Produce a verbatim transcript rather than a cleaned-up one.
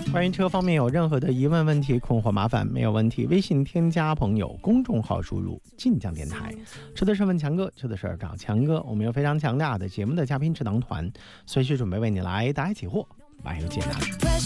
关于车方面有任何的疑问、问题、困惑、麻烦，没有问题，微信添加朋友，公众号输入晋江电台，车的事问强哥，车的事找强哥。我们有非常强大的节目的嘉宾智囊团，随时准备为你来答疑解惑，马上见啊！